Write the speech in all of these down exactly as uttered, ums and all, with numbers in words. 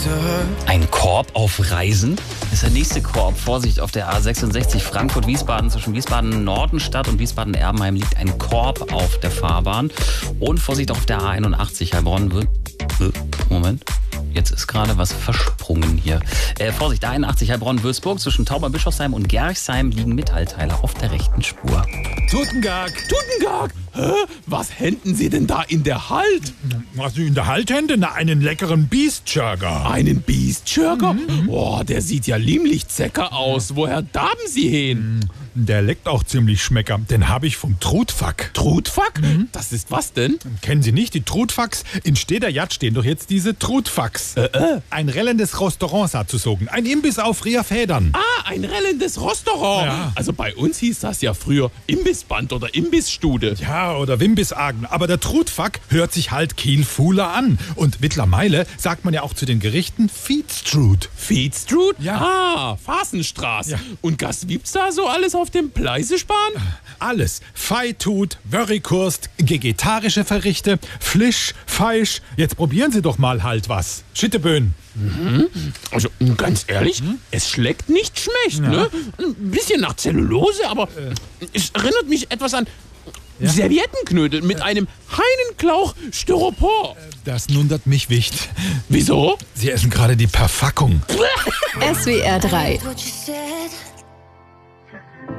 Ein Korb auf Reisen? Das ist der nächste Korb. Vorsicht, auf der A sechsundsechzig Frankfurt-Wiesbaden zwischen Wiesbaden-Nordenstadt und Wiesbaden-Erbenheim liegt ein Korb auf der Fahrbahn. Und Vorsicht, auf der A einundachtzig Heilbronn wird... Moment. Jetzt ist gerade was versprungen hier. Äh, Vorsicht, A einundachtzig Heilbronn-Würzburg zwischen Tauber-Bischofsheim und Gerchsheim liegen Metallteile auf der rechten Spur. Tutengag! Tutengag! Hä? Was händen Sie denn da in der Halt? Was Sie in der Halt händen? Na, einen leckeren Beast-Burger. Einen Beast-Burger? Mhm. Oh, der sieht ja liemlich zecker aus. Woher darben Sie hin? Der leckt auch ziemlich schmecker. Den habe ich vom Trutfack. Trutfack? Mhm. Das ist was denn? Kennen Sie nicht die Trutfacks? In Stederjad stehen doch jetzt diese Trutfacks. Äh, äh. Ein rellendes Restaurant sozusagen. Ein Imbiss auf Rierfedern. Ah, ein rellendes Restaurant. Ja. Also bei uns hieß das ja früher Imbissband oder Imbissstude. Ja, oder Wimbissagen. Aber der Trutfack hört sich halt Kielfuhler an. Und mittlerweile sagt man ja auch zu den Gerichten Feedstrut. Feedstrut? Ja. Ah, Fasenstraße. Ja. Und was gibt's da so alles auf dem Pleisespahn? Alles. Feitut, Wörrikurst, vegetarische Verrichte, Flisch, Feisch. Jetzt probieren Sie doch mal halt was. Schitteböen. Mhm. Also ganz ehrlich, mhm. es schmeckt nicht schlecht. Ja. Ne? Ein bisschen nach Zellulose, aber äh. es erinnert mich etwas an ja? Serviettenknödel mit äh. einem Heinenklauch Styropor. Das wundert mich nicht. Wieso? Sie essen gerade die Verfackung. S W R drei.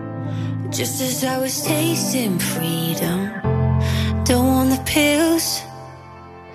Just as I was tasting freedom, don't want the pills.